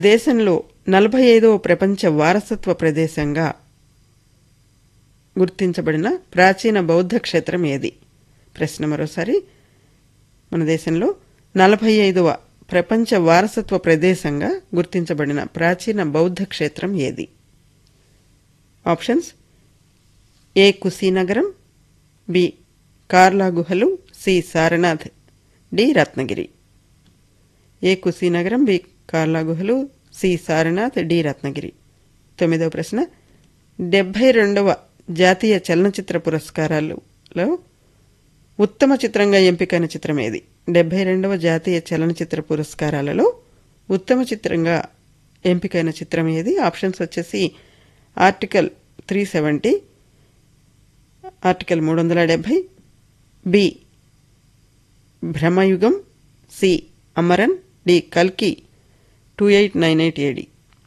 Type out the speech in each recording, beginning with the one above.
దేశంలో 45వ ప్రపంచ వారసత్వ ప్రదేశంగా గుర్తించబడిన ప్రాచీన బౌద్ధ క్షేత్రం ఏది? ప్రశ్న మరోసారి. మన దేశంలో 45వ ప్రపంచ వారసత్వ ప్రదేశంగా గుర్తించబడిన ప్రాచీన బౌద్ధ క్షేత్రం ఏది? ఆప్షన్స్: ఏ కుశీనగరం, బి కార్లా గుహలు, సి సారనాథ్, డి రత్నగిరి. ఏ కుశీనగరం, బి కార్లా గుహలు, సి సారనాథ్, డి రత్నగిరి. 9వ ప్రశ్న. 72వ జాతీయ చలనచిత్ర పురస్కారాలలో ఉత్తమ చిత్రంగా ఎంపికైన చిత్రం ఏది? 72వ జాతీయ చలనచిత్ర పురస్కారాలలో ఉత్తమ చిత్రంగా ఎంపికైన చిత్రం ఏది? ఆప్షన్స్ వచ్చేసి article 370, article 370, B Bramayugam, C Amaran, D కల్కి 2898 AD.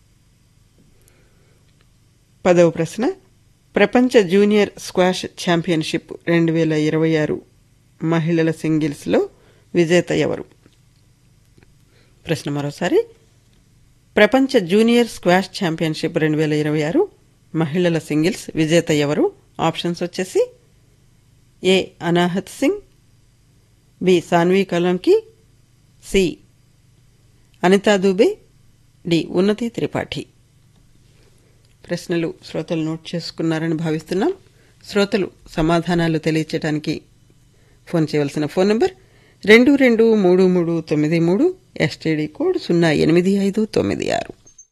10వ ప్రశ్న. ప్రపంచ జూనియర్ స్క్వాష్ ఛాంపియన్షిప్ 2026 మహిళల సింగిల్స్లో విజేత ఎవరు? ప్రశ్న మరోసారి. ప్రపంచ జూనియర్ స్క్వాష్ ఛాంపియన్షిప్ 2026 మహిళల సింగిల్స్ విజేత ఎవరు? ఆప్షన్స్ వచ్చేసి ఏ Anahat Singh, B Saanvi కలంకి, C Anita Dubey, D ఉన్నతి త్రిపాఠి. ప్రశ్నలు శ్రోతలు నోట్ చేసుకున్నారని భావిస్తున్నాం. శ్రోతలు సమాధానాలు తెలియచేయడానికి ఫోన్ చేయవలసిన ఫోన్ నంబర్ 223393, ఎస్టీడీ కోడ్ 08596.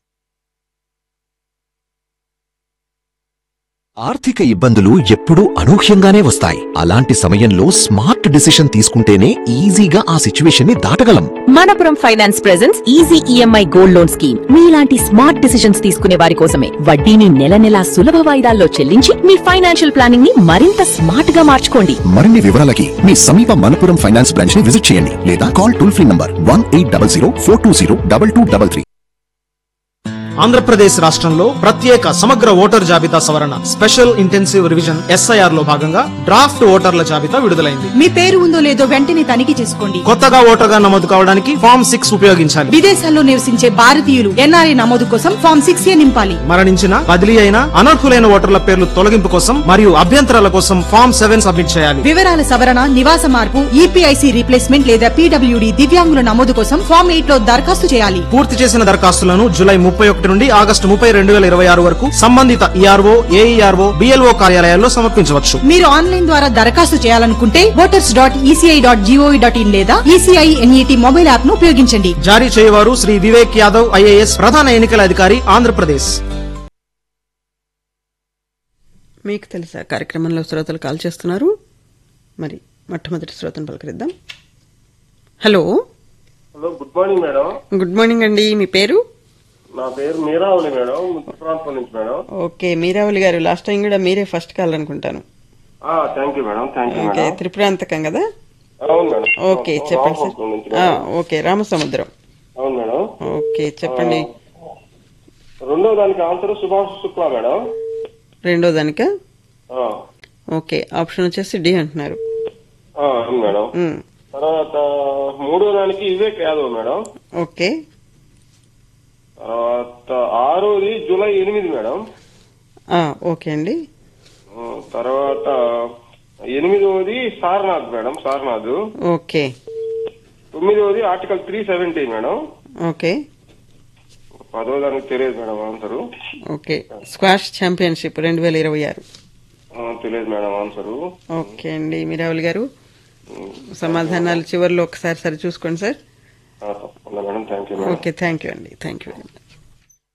ఆర్థిక ఇబ్బందులు ఎప్పుడూ అనూహ్యంగానే వస్తాయి. అలాంటి సమయంలో స్మార్ట్ డిసిషన్ తీసుకుంటేనే ఈజీగా ఆ సిచ్యువేషన్ ని దాటగలం. Manappuram finance presents easy EMI gold loan scheme. మీలాంటి స్మార్ట్ డిసిషన్స్ తీసుకునే వారి కోసమే. వడ్డీని నెల నెలా సులభ వాయిదాల్లో చెల్లించి మీ ఫైనాన్షియల్ ప్లానింగ్ ని మరింత స్మార్ట్ గా మార్చుకోండి. మరిన్ని వివరాలకి మీ సమీప మనపురం ఫైనాన్స్ బ్రాంచ్ ని విజిట్ చేయండి లేదా call toll free number 1800 420 2233. Andhra Pradesh రాష్ట్రంలో ప్రత్యేక సమగ్ర ఓటర్ జాబితా సవరణ స్పెషల్ ఇంటెన్సివ్ రివిజన్ ఎస్ఐఆర్ లో భాగంగా డ్రాఫ్ట్ ఓటర్ల జాబితా విడుదలైంది. మీ పేరు ఉందో లేదో వెంటనే తనిఖీ చేసుకోండి. కొత్తగా ఓటర్గా నమోదు కావడానికి ఫామ్ 6 ఉపయోగించాలి. విదేశాల్లో నివసించే భారతీయులు ఎన్ఆర్ఐ నమోదు కోసం ఫామ్ 6A నింపాలి. మరణించిన, బదిలీ అయిన, అనర్హులైన ఓటర్ల పేర్లు తొలగింపు కోసం మరియు అభ్యంతరాల కోసం ఫామ్ 7 సబ్మిట్ చేయాలి. వివరాల సవరణ, నివాస మార్పు, ఈపీఐసి రీప్లేస్మెంట్ లేదా పీడబ్ల్యూడి దివ్యాంగుల నమోదు కోసం ఫామ్ 8 లో దరఖాస్తు చేయాలి. పూర్తి చేసిన దరఖాస్తులను జూలై 31 నుండి ఆగస్టు 30, 2026 వరకు సంబంధిత ఈఆర్ఓ, ఏఈఆర్ఓ, బిఎల్ఓ కార్యాలయాల్లో సమర్పించవచ్చు. మీరు ఆన్లైన్ ద్వారా దరఖాస్తు చేయాలనుకుంటే voters.eci.gov.in లేదా ఈసీఐ ఎన్ఈటీ మొబైల్ యాప్ ను ఉపయోగించండి. జారీ చేయవారు శ్రీ వివేక్ యాదవ్, ఐఏఎస్, ప్రధాన ఎన్నికల అధికారి, ఆంధ్రప్రదేశ్. మీకు తెలుసా కార్యక్రమంలో శ్రోతలు కాల్ చేస్తున్నారు. మరి మొట్టమొదటి శ్రోతను పలకరిద్దాం. Hello. Hello, good morning madam. Good morning అండి. మీ పేరు? నా పేరు మీరావళి మేడం, ప్రాంతం నుంచి మేడం. ఓకే మీరావళి గారు, లాస్ట్ టైం కూడా మీరే ఫస్ట్ కాల్ అనుకుంటాను. Thank you madam. Thank you okay, madam. Tripurantakam కదా? అవును మేడం. ఓకే చెప్పండి సార్. ఓకే, రామసముద్రం. అవును మేడం. ఓకే చెప్పండి. రెండో దానికి ఆన్సర్ సుభాష్ శుక్లా మేడం. రెండో దానిక? ఓకే, ఆప్షన్ వచ్చేసి డి అంటున్నారు. అవును మేడం. తర్వాత మూడో దానికి వివేక్ యాదవ్ మేడం. ఓకే. తర్వాత ఆరోది జూలై 8 మేడం. ఓకే అండి. తర్వాత 8వది Sarnath madam, Sarnath. Okay. 9వది article 370 madam. Okay. 10వ దానికి తెలియదు madam answer. Okay, squash championship 2026 తెలియదు మేడం ఆన్సరు. ఓకే అండి మీరావళి గారు, సమాధానాలు చివరిలో ఒకసారి సరి చూసుకోండి సార్. తప్పకుండా madam. Thank you madam. Okay, thank you అండి. Thank you very much.